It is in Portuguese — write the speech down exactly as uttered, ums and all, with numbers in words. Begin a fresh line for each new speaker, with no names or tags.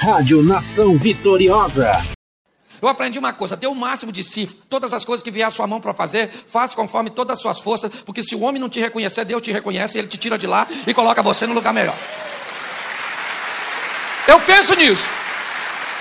Rádio Nação Vitoriosa.
Eu aprendi uma coisa, dê o máximo de si, todas as coisas que vier à sua mão para fazer, faça conforme todas as suas forças, porque se o homem não te reconhecer, Deus te reconhece, ele te tira de lá e coloca você no lugar melhor. Eu penso nisso.